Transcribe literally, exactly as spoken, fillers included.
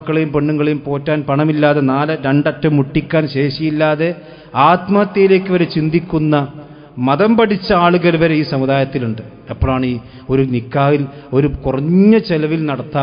മക്കളെയും പെണ്ണുങ്ങളെയും പോറ്റാൻ പണമില്ലാതെ നാല് രണ്ടറ്റം മുട്ടിക്കാൻ ശേഷിയില്ലാതെ ആത്മഹത്യയിലേക്ക് വരെ ചിന്തിക്കുന്ന മതം പഠിച്ച ആളുകൾ വരെ ഈ സമുദായത്തിലുണ്ട്. എപ്പോഴാണ് ഈ ഒരു നിക്കാഹിൽ ഒരു കുറഞ്ഞ ചെലവിൽ നടത്താൻ